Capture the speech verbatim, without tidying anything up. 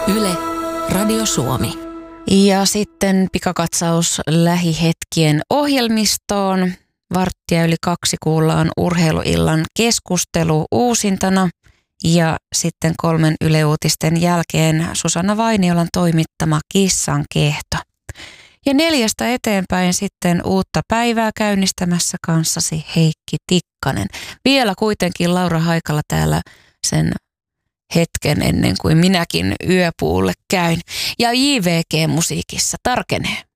Yle, Radio Suomi. Ja sitten pikakatsaus lähihetkien ohjelmistoon. Varttia yli kaksi kuullaan urheiluillan keskustelu uusintana. Ja sitten kolmen Yle Uutisten jälkeen Susanna Vainiolan toimittama Kissan kehto. Ja neljästä eteenpäin sitten uutta päivää käynnistämässä kanssasi Heikki Tikkanen. Vielä kuitenkin Laura Haikala täällä sen hetken ennen kuin minäkin yöpuulle käyn. Ja J V G-musiikissa tarkenee.